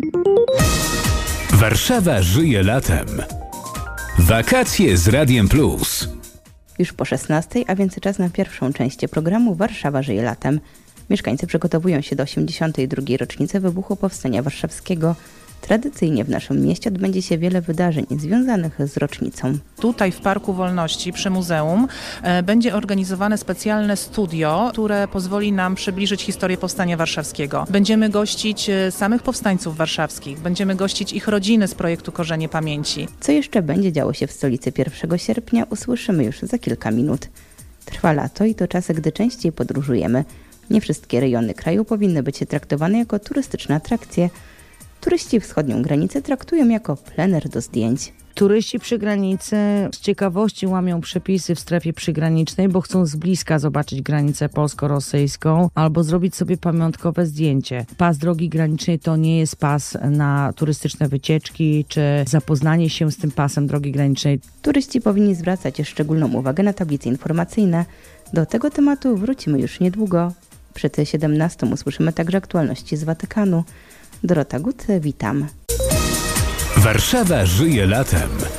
Warszawa żyje latem. Wakacje z Radiem Plus. Już po 16:00, a więc czas na pierwszą część programu Warszawa żyje latem. Mieszkańcy przygotowują się do 82. rocznicy wybuchu Powstania Warszawskiego. Tradycyjnie w naszym mieście odbędzie się wiele wydarzeń związanych z rocznicą. Tutaj w Parku Wolności przy muzeum będzie organizowane specjalne studio, które pozwoli nam przybliżyć historię Powstania Warszawskiego. Będziemy gościć samych powstańców warszawskich, będziemy gościć ich rodziny z projektu Korzenie Pamięci. Co jeszcze będzie działo się w stolicy 1 sierpnia, usłyszymy już za kilka minut. Trwa lato i to czasy, gdy częściej podróżujemy. Nie wszystkie rejony kraju powinny być traktowane jako turystyczne atrakcje. Turyści wschodnią granicę traktują jako plener do zdjęć. Turyści przy granicy z ciekawości łamią przepisy w strefie przygranicznej, bo chcą z bliska zobaczyć granicę polsko-rosyjską albo zrobić sobie pamiątkowe zdjęcie. Pas drogi granicznej to nie jest pas na turystyczne wycieczki czy zapoznanie się z tym pasem drogi granicznej. Turyści powinni zwracać szczególną uwagę na tablice informacyjne. Do tego tematu wrócimy już niedługo. Przed 17:00 usłyszymy także aktualności z Watykanu. Dorota Gut, witam. Warszawa żyje latem.